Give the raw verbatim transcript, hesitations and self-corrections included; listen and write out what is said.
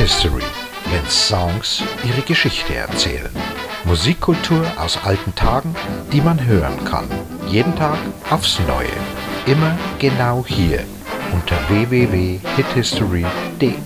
History, wenn Songs ihre Geschichte erzählen. Musikkultur aus alten Tagen, die man hören kann. Jeden Tag aufs Neue. Immer genau hier unter w w w punkt hit history punkt d e.